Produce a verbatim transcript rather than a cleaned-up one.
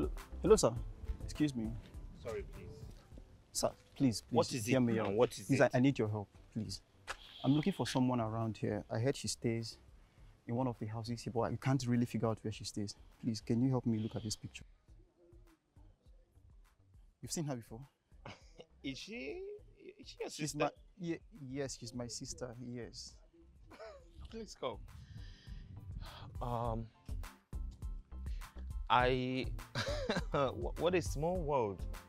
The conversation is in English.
Hello, Hello sir. Excuse me. Sorry, please. Sir, please, please. What is hear it me now? out. What is please, it? I, I need your help, please. I'm looking for someone around here. I heard she stays in one of the houses here, but I can't really figure out where she stays. Please, can you help me look at this picture? You've seen her before? Is she? Is she your She's sister? my, yeah, yes, she's my sister, yes. Please come. Um, I. What a small world.